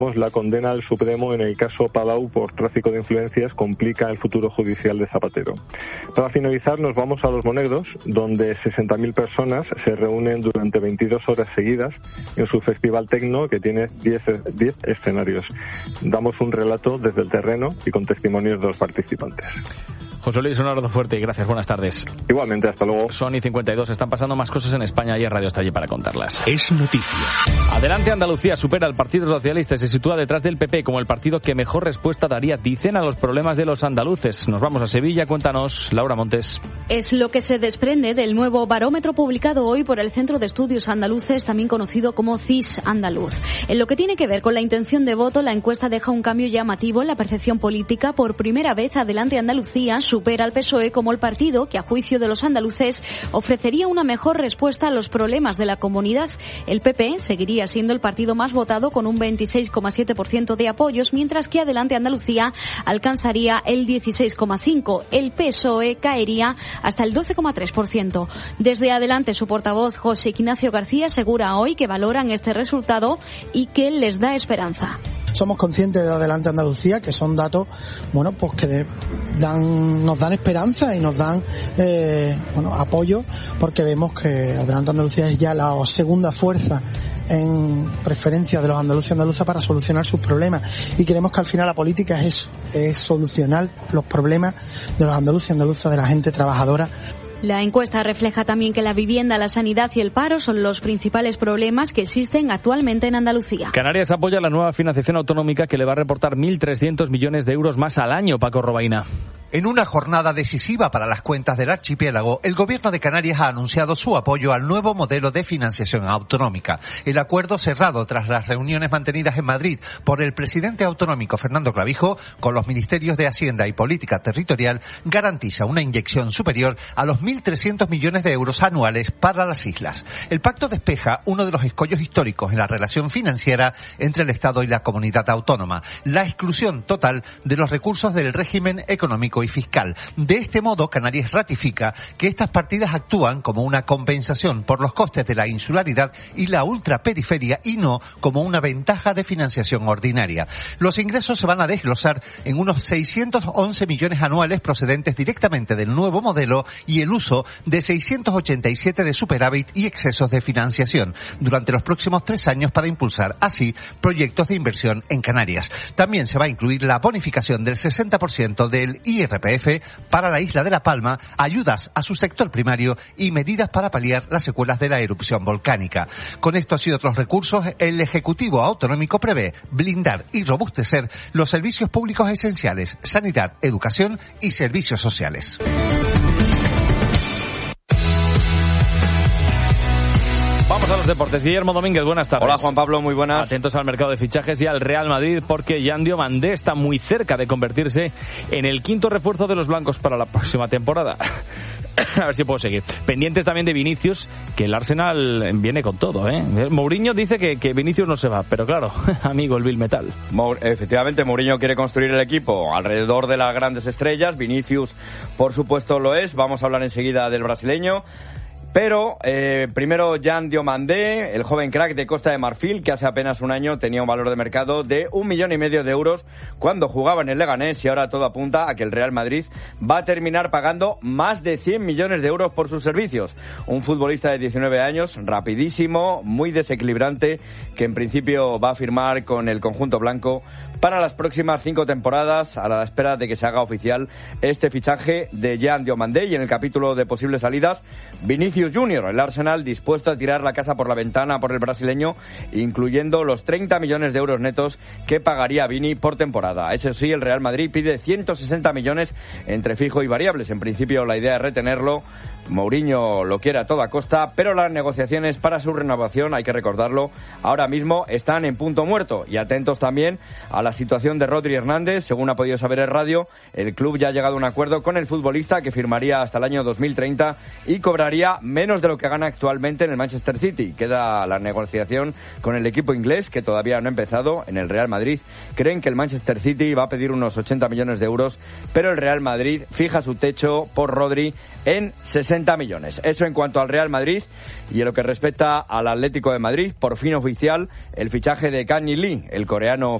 La condena del Supremo en el caso Palau por tráfico de influencias complica el futuro judicial de Zapatero. Para finalizar, nos vamos a Los Monegros, donde 60.000 personas se reúnen durante 22 horas seguidas en su festival tecno, que tiene 10 escenarios. Damos un relato desde el terreno y con testimonios de los participantes. José Luis, un abrazo fuerte y gracias, buenas tardes. Igualmente, hasta luego. Son y 52, están pasando más cosas en España y el Radio está allí para contarlas. Es noticia. Adelante Andalucía supera al Partido Socialista y se sitúa detrás del PP como el partido que mejor respuesta daría, dicen, a los problemas de los andaluces. Nos vamos a Sevilla, cuéntanos, Laura Montes. Es lo que se desprende del nuevo barómetro publicado hoy por el Centro de Estudios Andaluces, también conocido como CIS Andaluz. En lo que tiene que ver con la intención de voto, la encuesta deja un cambio llamativo en la percepción política. Por primera vez, Adelante Andalucía supera al PSOE como el partido que, a juicio de los andaluces, ofrecería una mejor respuesta a los problemas de la comunidad. El PP seguiría siendo el partido más votado con un 26,7% de apoyos, mientras que Adelante Andalucía alcanzaría el 16,5%. El PSOE caería hasta el 12,3%. Desde Adelante, su portavoz José Ignacio García asegura hoy que valoran este resultado y que les da esperanza. Somos conscientes de Adelante Andalucía, que son datos, pues que nos dan esperanza y nos dan apoyo, porque vemos que Adelante Andalucía es ya la segunda fuerza en preferencia de los andaluces y andaluzas para solucionar sus problemas, y creemos que al final la política es eso, es solucionar los problemas de los andaluces y andaluzas, de la gente trabajadora. La encuesta refleja también que la vivienda, la sanidad y el paro son los principales problemas que existen actualmente en Andalucía. Canarias apoya la nueva financiación autonómica que le va a reportar 1.300 millones de euros más al año. Paco Robaina. En una jornada decisiva para las cuentas del archipiélago, el Gobierno de Canarias ha anunciado su apoyo al nuevo modelo de financiación autonómica. El acuerdo, cerrado tras las reuniones mantenidas en Madrid por el presidente autonómico Fernando Clavijo con los ministerios de Hacienda y Política Territorial, garantiza una inyección superior a los 1.300 millones de euros anuales para las islas. El pacto despeja uno de los escollos históricos en la relación financiera entre el Estado y la comunidad autónoma: la exclusión total de los recursos del régimen económico y fiscal. De este modo, Canarias ratifica que estas partidas actúan como una compensación por los costes de la insularidad y la ultraperiferia, y no como una ventaja de financiación ordinaria. Los ingresos se van a desglosar en unos 611 millones anuales procedentes directamente del nuevo modelo y el uso de 687 de superávit y excesos de financiación durante los próximos 3 años para impulsar así proyectos de inversión en Canarias. También se va a incluir la bonificación del 60% del IRPF para la isla de La Palma, ayudas a su sector primario y medidas para paliar las secuelas de la erupción volcánica. Con estos y otros recursos, el Ejecutivo Autonómico prevé blindar y robustecer los servicios públicos esenciales: sanidad, educación y servicios sociales. Vamos a los deportes. Guillermo Domínguez, buenas tardes. Hola Juan Pablo, muy buenas. Atentos al mercado de fichajes y al Real Madrid, porque Jan Diomandé está muy cerca de convertirse en el quinto refuerzo de los blancos para la próxima temporada. A ver si puedo seguir. Pendientes también de Vinicius, que el Arsenal viene con todo, ¿eh? Mourinho dice que Vinicius no se va, pero claro, amigo, el Bill Metal. Efectivamente, Mourinho quiere construir el equipo alrededor de las grandes estrellas. Vinicius, por supuesto, lo es. Vamos a hablar enseguida del brasileño. Pero primero Jan Diomandé, el joven crack de Costa de Marfil, que hace apenas un año tenía un valor de mercado de 1,5 millones de euros cuando jugaba en el Leganés, y ahora todo apunta a que el Real Madrid va a terminar pagando más de 100 millones de euros por sus servicios. Un futbolista de 19 años, rapidísimo, muy desequilibrante, que en principio va a firmar con el conjunto blanco para las próximas 5 temporadas, a la espera de que se haga oficial este fichaje de Jan Diomandé. Y en el capítulo de posibles salidas, Vinicius Junior, el Arsenal dispuesto a tirar la casa por la ventana por el brasileño, incluyendo los 30 millones de euros netos que pagaría Vini por temporada. Eso sí, el Real Madrid pide 160 millones entre fijo y variables. En principio la idea es retenerlo. Mourinho lo quiere a toda costa, pero las negociaciones para su renovación, hay que recordarlo, ahora mismo están en punto muerto. Y atentos también a la situación de Rodri Hernández. Según ha podido saber el Radio, el club ya ha llegado a un acuerdo con el futbolista, que firmaría hasta el año 2030 y cobraría menos de lo que gana actualmente en el Manchester City. Queda la negociación con el equipo inglés, que todavía no ha empezado, en el Real Madrid. Creen que el Manchester City va a pedir unos 80 millones de euros, pero el Real Madrid fija su techo por Rodri en 60 millones. Eso en cuanto al Real Madrid. Y en lo que respecta al Atlético de Madrid, por fin oficial el fichaje de Kang In Lee, el coreano